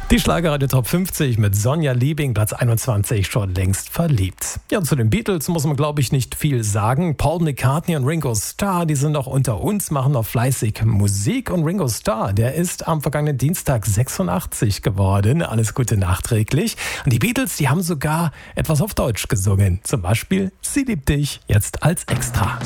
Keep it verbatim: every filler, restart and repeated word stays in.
Die Schlagerradio Top fünfzig mit Sonja Liebing, Platz einundzwanzig, schon längst verliebt. Ja, und zu den Beatles muss man, glaube ich, nicht viel sagen. Paul McCartney und Ringo Starr, die sind noch unter uns, machen noch fleißig Musik. Und Ringo Starr, der ist am vergangenen Dienstag sechsundachtzig geworden. Alles Gute nachträglich. Und die Beatles, die haben sogar etwas auf Deutsch gesungen. Zum Beispiel Sie liebt dich, jetzt als Extra.